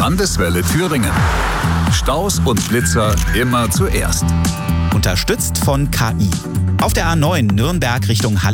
Landeswelle Thüringen. Staus und Blitzer immer zuerst. Unterstützt von KI. Auf der A9 Nürnberg Richtung Halle